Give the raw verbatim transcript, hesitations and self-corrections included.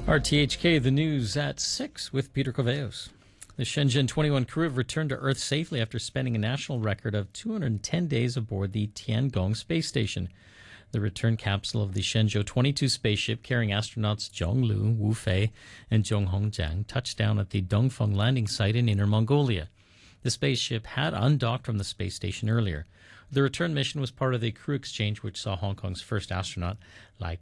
R T H K, the news at six with Peter Coveos. The Shenzhen twenty-one crew have returned to Earth safely after spending a national record of two hundred ten days aboard the Tiangong space station. The return capsule of the Shenzhou twenty-two spaceship carrying astronauts Zhong Lu, Wu Fei, and Zhong Hongjiang touched down at the Dongfeng landing site in Inner Mongolia. The spaceship had undocked from the space station earlier. The return mission was part of the crew exchange which saw Hong Kong's first astronaut, Lai